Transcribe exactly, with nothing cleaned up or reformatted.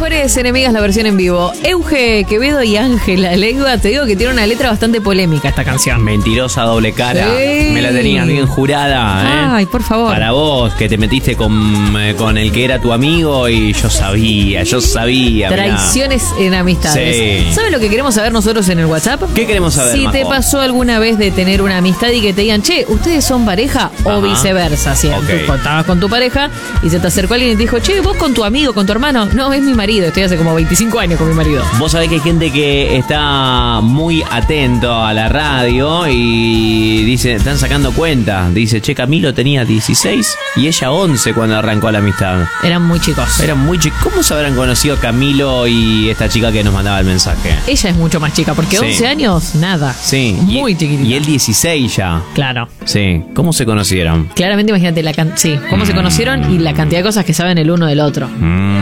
Mejores Enemigas, la versión en vivo. Euge Quevedo y Ángela Leiva, te digo que tiene una letra bastante polémica esta canción. Mentirosa doble cara. Sí. Me la tenías bien jurada, ¿eh? Ay, por favor. Para vos, que te metiste con, eh, con el que era tu amigo y yo sabía, yo sabía. Traiciones mirá. En amistades. Sí. ¿Sabes lo que queremos saber nosotros en el WhatsApp? ¿Qué queremos saber, Si Majo? te pasó alguna vez de tener una amistad y que te digan, che, ¿ustedes son pareja? O Ajá. viceversa. Si Ok. tú estabas con tu pareja y se te acercó alguien y te dijo, che, vos con tu amigo, con tu hermano. No, es mi marido. Estoy hace como veinticinco años con mi marido. Vos sabés que hay gente que está muy atento a la radio y dice, están sacando cuenta. Dice, che, Camilo tenía dieciséis y ella once cuando arrancó la amistad. Eran muy chicos. Eran muy chicos. ¿Cómo se habrán conocido Camilo y esta chica que nos mandaba el mensaje? Ella es mucho más chica, porque Sí. once años, nada. Sí. Muy y, chiquitita. Y él dieciséis ya. Claro. Sí. ¿Cómo se conocieron? Claramente imagínate la can- sí, cómo se conocieron y la cantidad de cosas que saben el uno del otro. Mm.